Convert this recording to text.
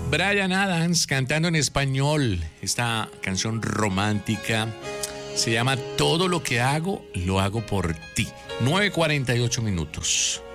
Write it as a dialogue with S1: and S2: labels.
S1: Bryan Adams cantando en español. Esta canción romántica se llama Todo lo que hago, lo hago por ti. 9:48 minutos.